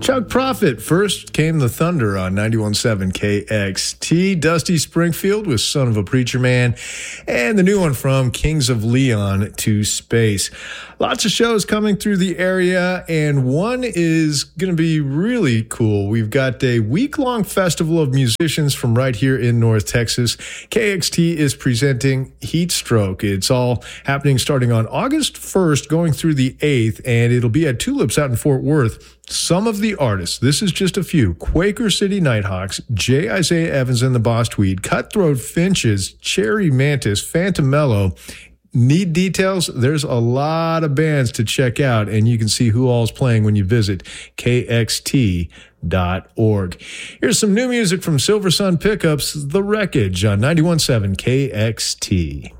Chuck Prophet, First Came the Thunder on 91.7 KXT. Dusty Springfield with Son of a Preacher Man. And the new one from Kings of Leon, To Space. Lots of shows coming through the area, and one is going to be really cool. We've got a week-long festival of musicians from right here in North Texas. KXT is presenting Heat Stroke. It's all happening starting on August 1st, going through the 8th, and it'll be at Tulips out in Fort Worth. Some of the artists, this is just a few: Quaker City Nighthawks, J. Isaiah Evans and the Boss Tweed, Cutthroat Finches, Cherry Mantis, Phantom Mellow. Need details? There's a lot of bands to check out, and you can see who all's playing when you visit kxt.org. Here's some new music from Silver Sun Pickups, The Wreckage on 91.7 KXT.